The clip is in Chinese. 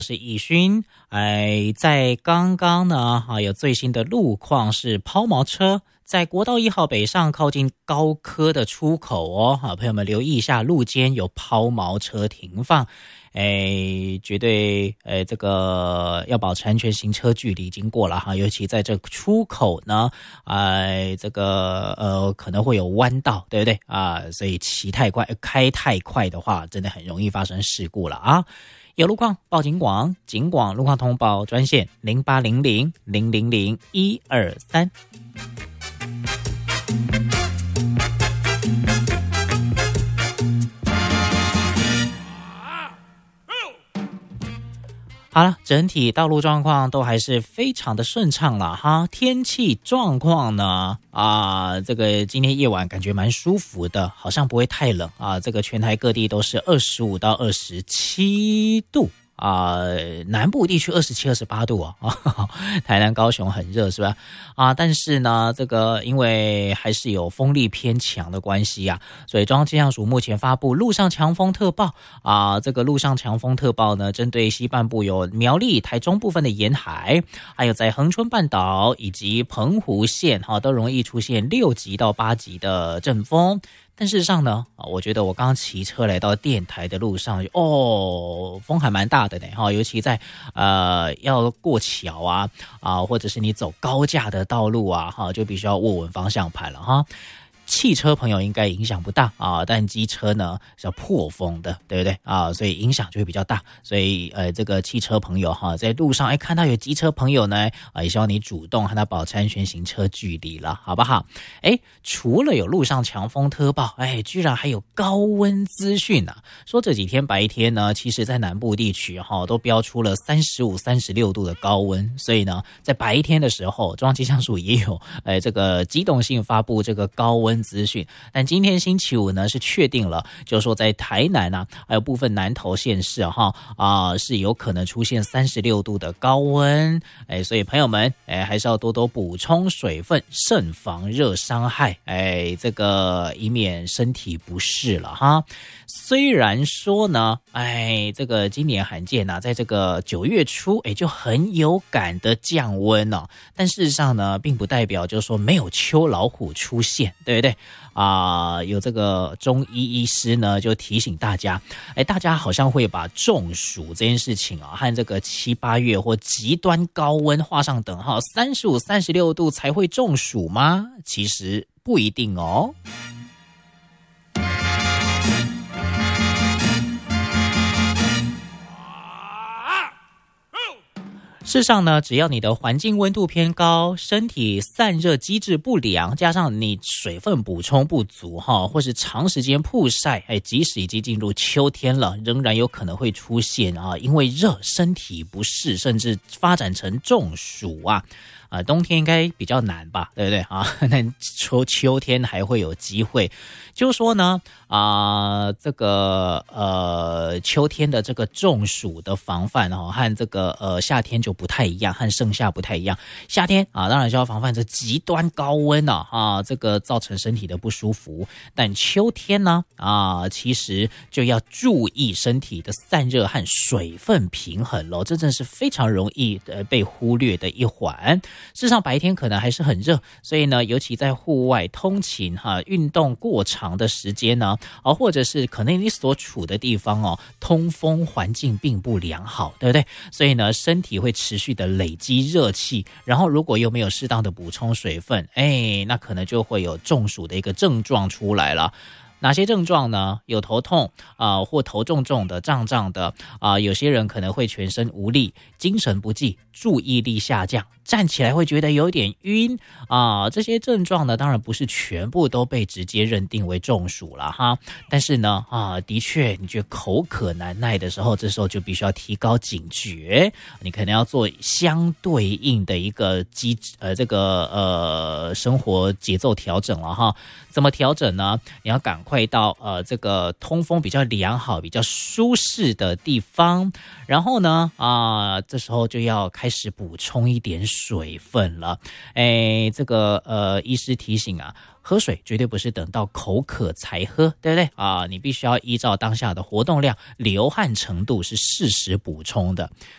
是义勋。在刚刚呢，有最新的路况是抛锚车在国道1号北上靠近高科的出口哦，朋友们留意一下，路肩有抛锚车停放。绝对这个要保持安全行车距离经过了哈，尤其在这出口呢，这个可能会有弯道，对不对啊？所以骑太快、开太快的话，真的很容易发生事故了啊！有路况报警广，警广路况通报专线0800000123。好了，整体道路状况都还是非常的顺畅了哈。天气状况呢，这个今天夜晚感觉蛮舒服的，好像不会太冷啊。这个全台各地都是25到27度。南部地区27、28度啊，台南、高雄很热是吧？但是呢，这个因为还是有风力偏强的关系啊，所以中央气象署目前发布陆上强风特报这个陆上强风特报呢，针对西半部有苗栗、台中部分的沿海，还有在恒春半岛以及澎湖县都容易出现6级到8级的阵风。但事实上呢，我觉得我刚刚骑车来到电台的路上，风还蛮大的呢，尤其在要过桥或者是你走高架的道路就必须要握稳方向盘了哈。汽车朋友应该影响不大但机车呢是要破风的，对不对所以影响就会比较大。所以这个汽车朋友在路上看到有机车朋友呢也希望你主动和他保持安全行车距离了，好不好？除了有路上强风特报，居然还有高温资讯说这几天白天呢，其实在南部地区都标出了35、36度的高温，所以呢，在白天的时候，中央气象署也有这个机动性发布这个高温资讯。但今天星期五呢，是确定了，就是说在台南还有部分南投县市是有可能出现36度的高温。所以朋友们还是要多多补充水分，慎防热伤害，这个以免身体不适了哈。虽然说呢，这个今年罕见在这个9月初就很有感的降温但事实上呢，并不代表就是说没有秋老虎出现，对不对有这个中医医师呢就提醒大家，大家好像会把中暑这件事情和这个7、8月或极端高温画上等号，35、36度才会中暑吗？其实不一定哦。事实上呢，只要你的环境温度偏高，身体散热机制不良，加上你水分补充不足或是长时间曝晒，即使已经进入秋天了，仍然有可能会出现因为热身体不适，甚至发展成中暑冬天应该比较难吧，对不对那秋天还会有机会。就是说呢这个秋天的这个中暑的防范和这个夏天就不太一样，和盛夏不太一样。夏天当然就要防范这极端高温这个造成身体的不舒服。但秋天呢其实就要注意身体的散热和水分平衡咯，这真是非常容易被忽略的一环。事实上白天可能还是很热，所以呢，尤其在户外通勤运动过长的时间呢或者是可能你所处的地方通风环境并不良好，对不对？所以呢，身体会持续的累积热气，然后如果又没有适当的补充水分，那可能就会有中暑的一个症状出来了。哪些症状呢？有头痛或头重重的、胀胀的有些人可能会全身无力、精神不济、注意力下降、站起来会觉得有点晕这些症状呢，当然不是全部都被直接认定为中暑了哈。但是呢的确，你觉得口渴难耐的时候，这时候就必须要提高警觉，你可能要做相对应的一个生活节奏调整了哈。怎么调整呢？你要赶快到这个通风比较良好、比较舒适的地方，然后呢这时候就要开始补充一点水分了。这个医师提醒喝水绝对不是等到口渴才喝，对不对你必须要依照当下的活动量、流汗程度是适时补充的。